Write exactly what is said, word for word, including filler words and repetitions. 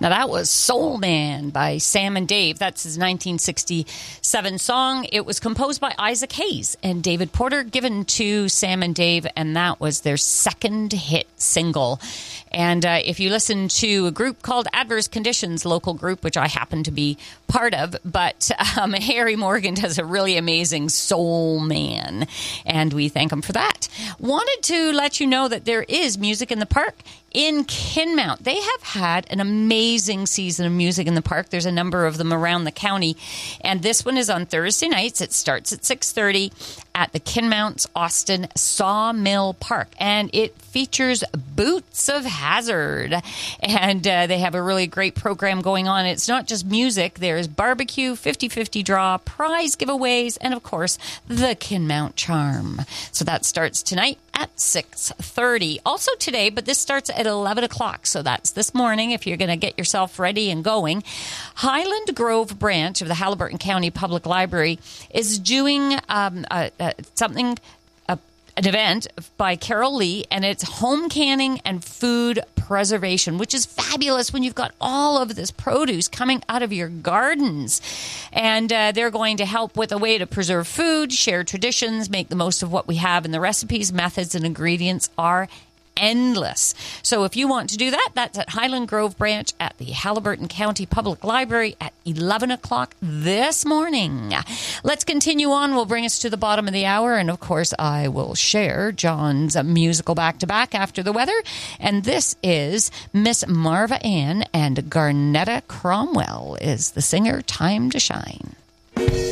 Now, that was Soul Man by Sam and Dave. That's his nineteen sixty-seven song. It was composed by Isaac Hayes and David Porter, given to Sam and Dave, and that was their second hit single. And uh, if you listen to a group called Adverse Conditions, local group, which I happen to be part of, but um, Harry Morgan does a really amazing Soul Man, and we thank him for that. Wanted to let you know that there is Music in the Park in Kinmount. They have had an amazing season of Music in the Park. There's a number of them around the county, and this one is on Thursday nights. It starts at six thirty at the Kinmount Austin Sawmill Park, and it features Boots of Hazard, and uh, they have a really great program going on. It's not just music. There's barbecue, fifty-fifty draw, prize giveaways, and of course the Kinmount Charm. So that starts tonight at six thirty. Also today, but this starts at eleven o'clock, so that's this morning if you're going to get yourself ready and going. Highland Grove branch of the Haliburton County Public Library is doing um, uh, uh, something, uh, an event by Carol Lee, and it's home canning and food preservation, which is fabulous when you've got all of this produce coming out of your gardens. And uh, they're going to help with a way to preserve food, share traditions, make the most of what we have, and the recipes, methods, and ingredients are endless. So if you want to do that, that's at Highland Grove branch at the Haliburton County Public Library at eleven o'clock this morning. Let's continue on. We'll bring us to the bottom of the hour, and of course I will share John's musical back-to-back after the weather. And this is Miss Marva Ann, and Garnetta Cromwell is the singer. Time to Shine.